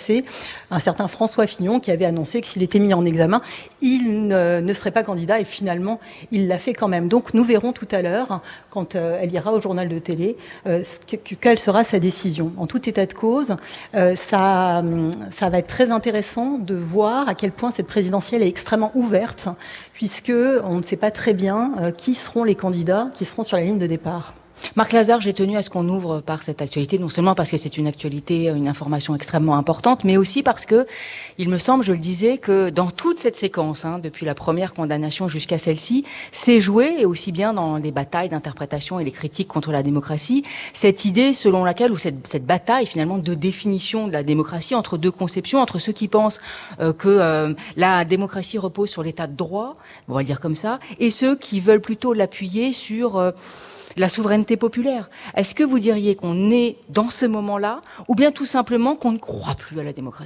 passé un certain François Fillon qui avait annoncé que s'il était mis en examen, il ne serait pas candidat et finalement, il l'a fait quand même. Donc nous verrons tout à l'heure, quand elle ira au journal de télé, quelle sera sa décision. En tout état de cause, ça va être très intéressant de voir à quel point cette présidentielle est extrêmement ouverte, puisqu'on ne sait pas très bien qui seront les candidats qui seront sur la ligne de départ. Marc Lazare, j'ai tenu à ce qu'on ouvre par cette actualité, non seulement parce que c'est une actualité, une information extrêmement importante, mais aussi parce que, il me semble, je le disais, que dans toute cette séquence, depuis la première condamnation jusqu'à celle-ci, c'est joué, et aussi bien dans les batailles d'interprétation et les critiques contre la démocratie, cette idée selon laquelle, ou cette bataille finalement de définition de la démocratie entre deux conceptions, entre ceux qui pensent que la démocratie repose sur l'état de droit, on va le dire comme ça, et ceux qui veulent plutôt l'appuyer sur la souveraineté populaire. Est-ce que vous diriez qu'on est dans ce moment-là, ou bien tout simplement qu'on ne croit plus à la démocratie ?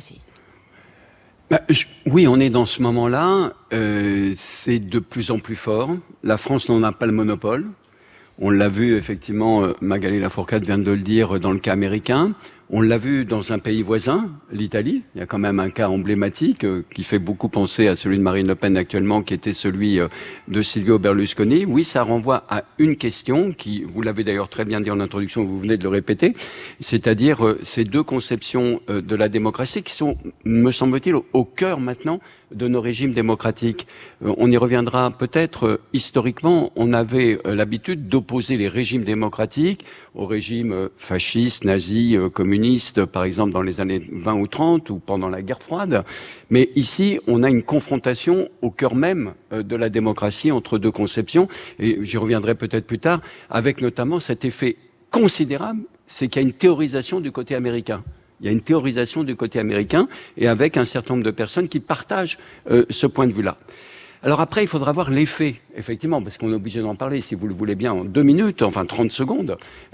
Oui, on est dans ce moment-là. C'est de plus en plus fort. La France n'en a pas le monopole. On l'a vu, effectivement, Magali Lafourcade vient de le dire dans le cas américain. On l'a vu dans un pays voisin, l'Italie. Il y a quand même un cas emblématique qui fait beaucoup penser à celui de Marine Le Pen actuellement, qui était celui de Silvio Berlusconi. Oui, ça renvoie à une question qui, vous l'avez d'ailleurs très bien dit en introduction, vous venez de le répéter, c'est-à-dire ces deux conceptions de la démocratie qui sont, me semble-t-il, au cœur maintenant de nos régimes démocratiques. On y reviendra peut-être. Historiquement, on avait l'habitude d'opposer les régimes démocratiques aux régimes fascistes, nazis, communistes, par exemple dans les années 20 ou 30 ou pendant la guerre froide. Mais ici, on a une confrontation au cœur même de la démocratie entre deux conceptions, et j'y reviendrai peut-être plus tard, avec notamment cet effet considérable, c'est qu'il y a une théorisation du côté américain. Il y a une théorisation du côté américain et avec un certain nombre de personnes qui partagent ce point de vue-là. Alors après, il faudra voir l'effet, effectivement, parce qu'on est obligé d'en parler, si vous le voulez bien, en 2 minutes, enfin 30 secondes.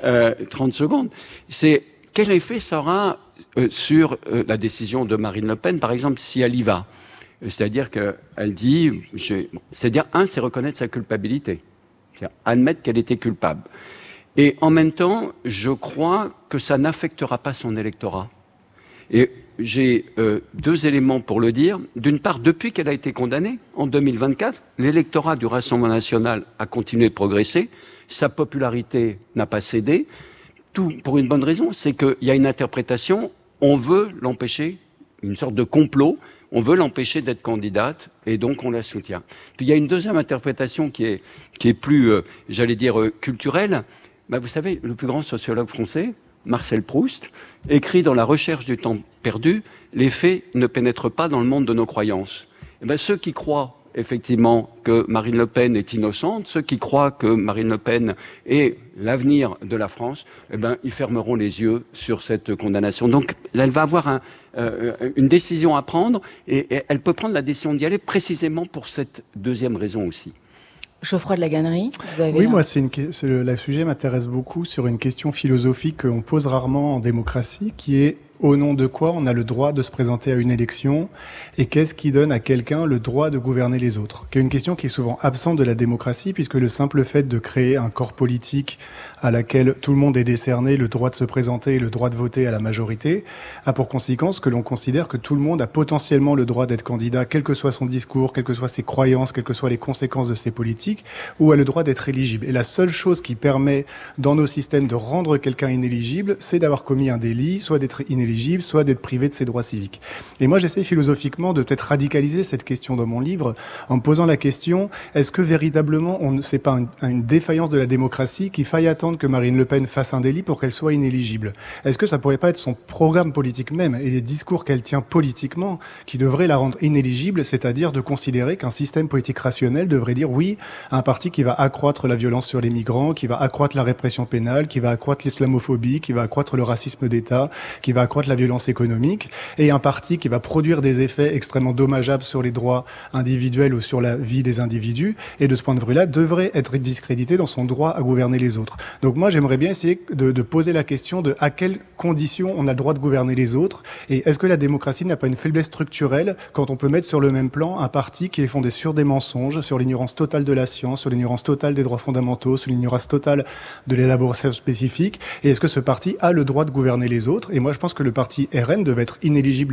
30 secondes. C'est quel effet ça aura sur la décision de Marine Le Pen, par exemple, si elle y va. C'est-à-dire qu'elle dit, c'est-à-dire, c'est reconnaître sa culpabilité. C'est-à-dire admettre qu'elle était culpable. Et en même temps, je crois que ça n'affectera pas son électorat. Et j'ai 2 éléments pour le dire. D'une part, depuis qu'elle a été condamnée, en 2024, l'électorat du Rassemblement national a continué de progresser. Sa popularité n'a pas cédé. Tout pour une bonne raison, c'est qu'il y a une interprétation, on veut l'empêcher, une sorte de complot, on veut l'empêcher d'être candidate, et donc on la soutient. Puis il y a une deuxième interprétation qui est plus, j'allais dire, culturelle. Vous savez, le plus grand sociologue français, Marcel Proust, écrit dans La recherche du temps perdu, les faits ne pénètrent pas dans le monde de nos croyances. Ceux qui croient effectivement que Marine Le Pen est innocente, ceux qui croient que Marine Le Pen est l'avenir de la France, ils fermeront les yeux sur cette condamnation. Donc elle va avoir une décision à prendre, et elle peut prendre la décision d'y aller précisément pour cette deuxième raison aussi. Geoffroy de la Gannerie, vous avez... Oui, moi, le sujet m'intéresse beaucoup sur une question philosophique qu'on pose rarement en démocratie, qui est au nom de quoi on a le droit de se présenter à une élection et qu'est-ce qui donne à quelqu'un le droit de gouverner les autres. C'est une question qui est souvent absente de la démocratie, puisque le simple fait de créer un corps politique à laquelle tout le monde est décerné le droit de se présenter et le droit de voter à la majorité a pour conséquence que l'on considère que tout le monde a potentiellement le droit d'être candidat, quel que soit son discours, quelles que soient ses croyances, quelles que soient les conséquences de ses politiques, ou a le droit d'être éligible. Et la seule chose qui permet dans nos systèmes de rendre quelqu'un inéligible, c'est d'avoir commis un délit, soit d'être inéligible, soit d'être privé de ses droits civiques. Et moi, j'essaie philosophiquement de peut-être radicaliser cette question dans mon livre en me posant la question, est-ce que véritablement, c'est pas une défaillance de la démocratie qu'il faille attendre que Marine Le Pen fasse un délit pour qu'elle soit inéligible? Est-ce que ça pourrait pas être son programme politique même et les discours qu'elle tient politiquement qui devraient la rendre inéligible, c'est-à-dire de considérer qu'un système politique rationnel devrait dire oui à un parti qui va accroître la violence sur les migrants, qui va accroître la répression pénale, qui va accroître l'islamophobie, qui va accroître le racisme d'État, qui va accroître la violence économique, et un parti qui va produire des effets extrêmement dommageables sur les droits individuels ou sur la vie des individus, et de ce point de vue-là, devrait être discrédité dans son droit à gouverner les autres. Donc moi, j'aimerais bien essayer de poser la question de à quelles conditions on a le droit de gouverner les autres, et est-ce que la démocratie n'a pas une faiblesse structurelle quand on peut mettre sur le même plan un parti qui est fondé sur des mensonges, sur l'ignorance totale de la science, sur l'ignorance totale des droits fondamentaux, sur l'ignorance totale de l'élaboration spécifique, et est-ce que ce parti a le droit de gouverner les autres? Et moi, je pense que le parti RN devait être inéligible